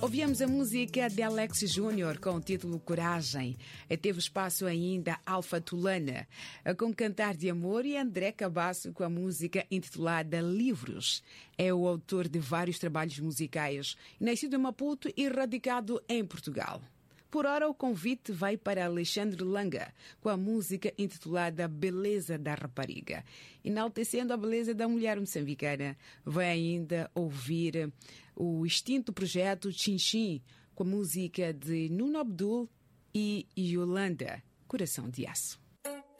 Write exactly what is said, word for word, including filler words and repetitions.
Ouvimos a música de Alex Júnior com o título Coragem. Teve espaço ainda Alfa Tulana com Cantar de Amor e André Cabasso com a música intitulada Livros. É o autor de vários trabalhos musicais, nascido em Maputo e radicado em Portugal. Por hora, o convite vai para Alexandre Langa, com a música intitulada Beleza da Rapariga. Enaltecendo a beleza da mulher moçambicana, vai ainda ouvir o extinto projeto Chinchim, com a música de Nuno Abdul e Yolanda, Coração de Aço.